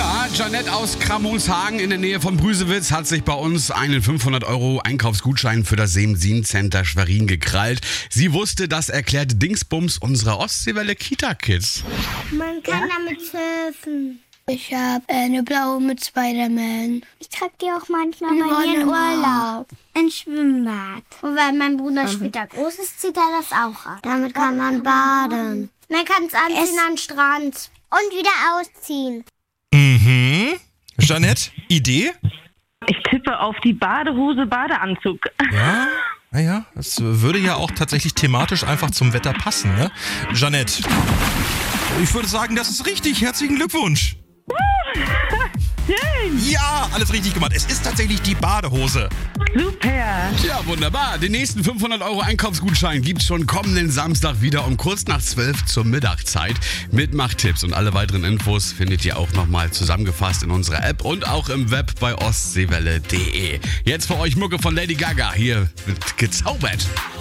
Ja, Janette aus Kramolshagen in der Nähe von Brüsewitz hat sich bei uns einen 500 € Einkaufsgutschein für das Semsin Center Schwerin gekrallt. Sie wusste das erklärte Dingsbums unserer Ostseewelle Kita-Kids. Man kann damit surfen. Ich habe eine blaue mit Spider-Man. Ich trage die auch manchmal bei mir in Urlaub. Ins Schwimmbad. Und weil mein Bruder später groß ist, zieht er das auch an. Damit kann man baden. Man kann es anziehen an den Strand. Und wieder ausziehen. Mhm. Janette, Idee? Ich tippe auf die Badehose, Badeanzug. Ja, naja, das würde ja auch tatsächlich thematisch einfach zum Wetter passen, ne? Janette, ich würde sagen, das ist richtig. Herzlichen Glückwunsch. Schön. Ja, alles richtig gemacht. Es ist tatsächlich die Badehose. Super. Ja, wunderbar. Den nächsten 500 € Einkaufsgutschein gibt's schon kommenden Samstag wieder um kurz nach 12 zur Mittagszeit. Mitmachtipps und alle weiteren Infos findet ihr auch nochmal zusammengefasst in unserer App und auch im Web bei ostseewelle.de. Jetzt für euch Mucke von Lady Gaga. Hier wird gezaubert.